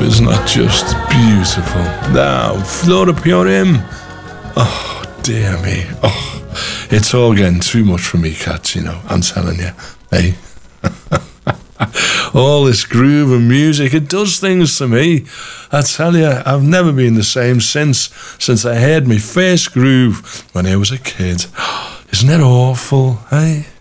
it's not just beautiful. Now, Flora Purim. Oh, dear me. Oh, it's all getting too much for me, cats, you know. I'm telling you. Hey. All this groove and music, it does things to me. I tell you, I've never been the same since I heard my first groove when I was a kid. Isn't it awful, hey?